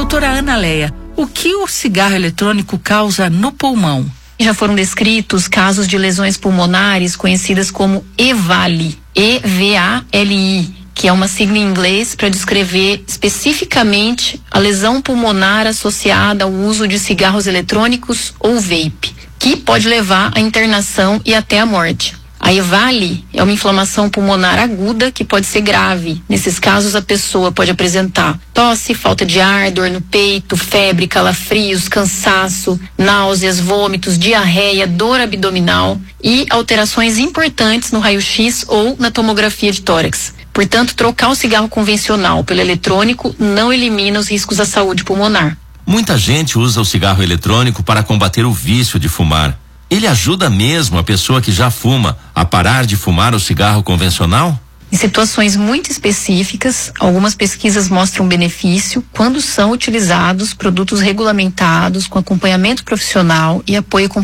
Doutora Ana Leia, o que o cigarro eletrônico causa no pulmão? Já foram descritos casos de lesões pulmonares conhecidas como EVALI, E-V-A-L-I, que é uma sigla em inglês para descrever especificamente a lesão pulmonar associada ao uso de cigarros eletrônicos ou vape, que pode levar à internação e até à morte. A EVALI é uma inflamação pulmonar aguda que pode ser grave. Nesses casos, a pessoa pode apresentar tosse, falta de ar, dor no peito, febre, calafrios, cansaço, náuseas, vômitos, diarreia, dor abdominal e alterações importantes no raio-x ou na tomografia de tórax. Portanto, trocar o cigarro convencional pelo eletrônico não elimina os riscos à saúde pulmonar. Muita gente usa o cigarro eletrônico para combater o vício de fumar. Ele ajuda mesmo a pessoa que já fuma a parar de fumar o cigarro convencional? Em situações muito específicas, algumas pesquisas mostram benefício quando são utilizados produtos regulamentados com acompanhamento profissional e apoio